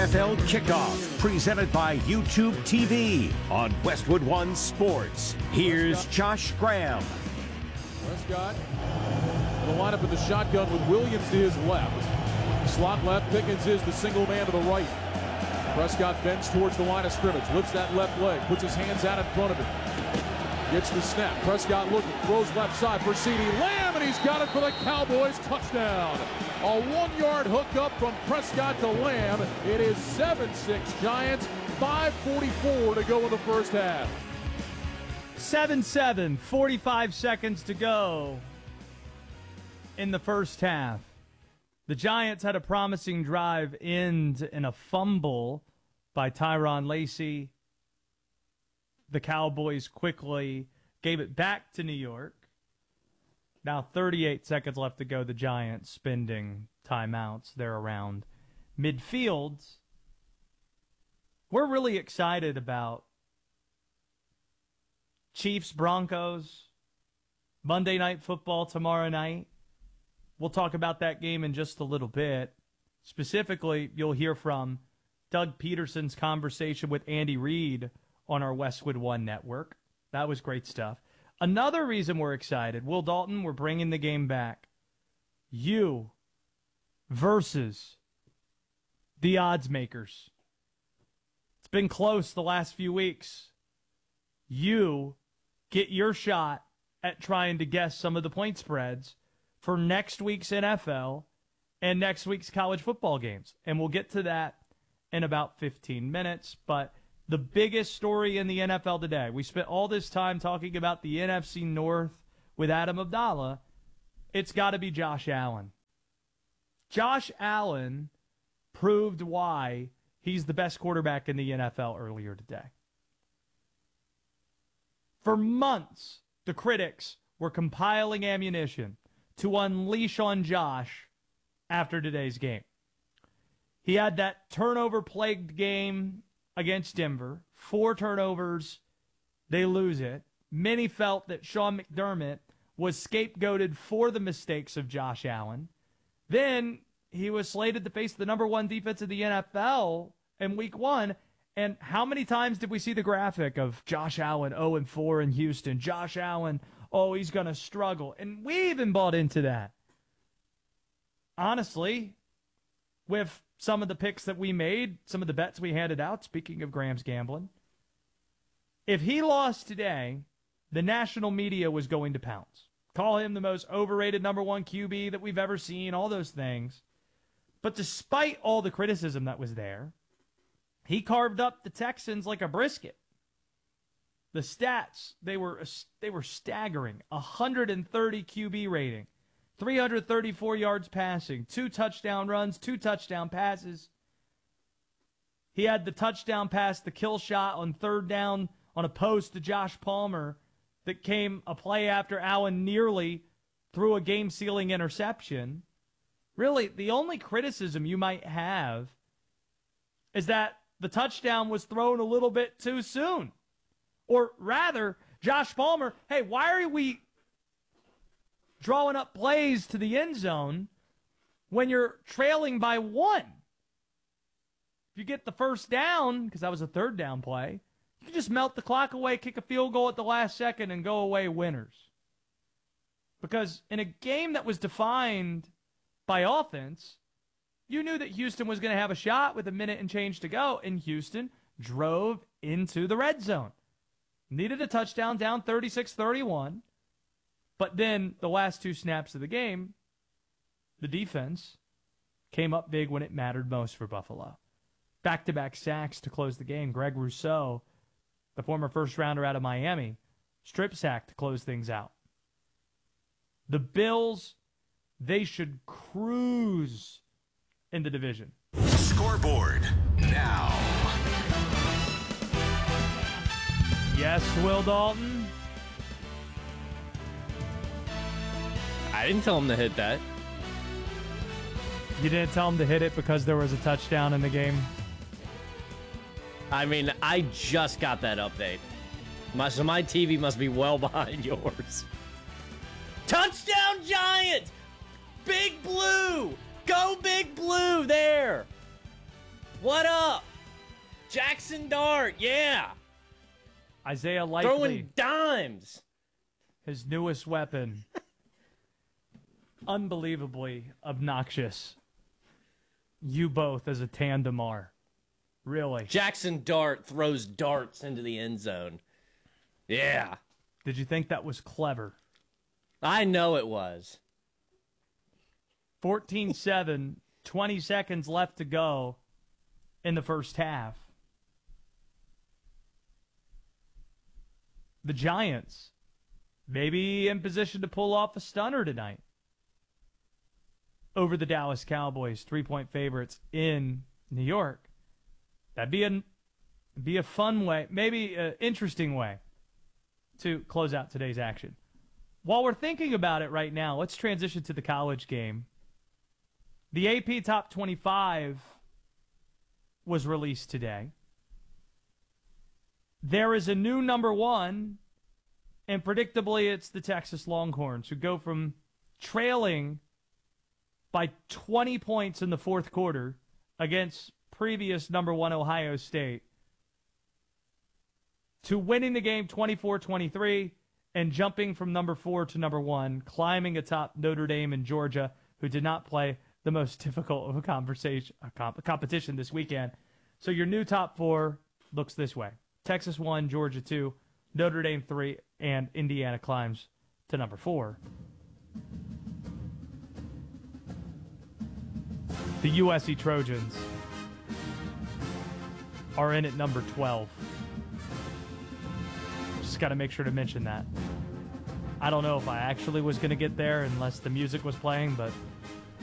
NFL Kickoff, presented by YouTube TV on Westwood One Sports. Here's Josh Graham. Prescott will line up in the shotgun with Williams to his left. Slot left, Pickens is the single man to the right. Prescott bends towards the line of scrimmage, lifts that left leg, puts his hands out in front of him. Gets the snap. Prescott looking, throws left side for CeeDee Lamb, and he's got it for the Cowboys. Touchdown. A 1-yard hookup from Prescott to Lamb. It is 7-6 Giants, 5:44 to go in the first half. 7-7, 45 seconds to go in the first half. The Giants had a promising drive end in a fumble by Tyron Lacey. The Cowboys quickly gave it back to New York. Now 38 seconds left to go. The Giants spending timeouts. They're around midfield. We're really excited about Chiefs-Broncos, Monday Night Football tomorrow night. We'll talk about that game in just a little bit. Specifically, you'll hear from Doug Peterson's conversation with Andy Reid on our Westwood One network. That was great stuff. Another reason we're excited, Will Dalton, we're bringing the game back. You versus the odds makers. It's been close the last few weeks. You get your shot at trying to guess some of the point spreads for next week's NFL and next week's college football games. And we'll get to that in about 15 minutes. But the biggest story in the NFL today, we spent all this time talking about the NFC North with Adam Abdallah. It's got to be Josh Allen. Josh Allen proved why he's the best quarterback in the NFL earlier today. For months, the critics were compiling ammunition to unleash on Josh after today's game. He had that turnover-plagued game against Denver. 4 turnovers, they lose it. Many felt that Sean McDermott was scapegoated for the mistakes of Josh Allen. Then he was slated to face the number 1 defense in the NFL in week 1. And how many times did we see the graphic of Josh Allen 0-4 in Houston? Josh Allen, oh, he's going to struggle. And we even bought into that. Honestly, with some of the picks that we made, some of the bets we handed out, speaking of Graham's gambling, if he lost today, the national media was going to pounce. Call him the most overrated number 1 QB that we've ever seen, all those things. But despite all the criticism that was there, he carved up the Texans like a brisket. The stats, they were staggering. 130 QB rating, 334 yards passing, 2 touchdown runs, 2 touchdown passes. He had the touchdown pass, the kill shot on 3rd down on a post to Josh Palmer that came a play after Allen nearly threw a game-sealing interception. Really, the only criticism you might have is that the touchdown was thrown a little bit too soon. Or rather, Josh Palmer, hey, why are we drawing up plays to the end zone when you're trailing by 1? If you get the first down, because that was a 3rd down play, you can just melt the clock away, kick a field goal at the last second, and go away winners. Because in a game that was defined by offense, you knew that Houston was going to have a shot with a minute and change to go, and Houston drove into the red zone. Needed a touchdown, down 36-31. But then the last 2 snaps of the game, the defense came up big when it mattered most for Buffalo. Back-to-back sacks to close the game. Greg Rousseau, the former first-rounder out of Miami, strip sack to close things out. The Bills, they should cruise in the division. Scoreboard now. Yes, Will Dalton. I didn't tell him to hit that. You didn't tell him to hit it because there was a touchdown in the game? I mean, I just got that update. So my TV must be well behind yours. Touchdown Giants! Big Blue! Go Big Blue there! What up? Jackson Dart, yeah. Isaiah Likely. Throwing dimes. His newest weapon. Unbelievably obnoxious. You both as a tandem are. Really. Jackson Dart throws darts into the end zone. Yeah. Did you think that was clever? I know it was. 14-7, 20 seconds left to go in the first half. The Giants maybe in position to pull off a stunner tonight over the Dallas Cowboys, 3-point favorites in New York. That'd be a fun way, maybe an interesting way to close out today's action. While we're thinking about it right now, let's transition to the college game. The AP Top 25 was released today. There is a new number one, and predictably it's the Texas Longhorns, who go from trailing by 20 points in the fourth quarter against previous number one Ohio State to winning the game 24-23 and jumping from number 4 to number 1, climbing atop Notre Dame and Georgia, who did not play the most difficult of a competition this weekend. So your new top 4 looks this way. Texas 1, Georgia 2, Notre Dame 3, and Indiana climbs to number 4. The USC Trojans are in at number 12. Just got to make sure to mention that. I don't know if I actually was going to get there unless the music was playing, but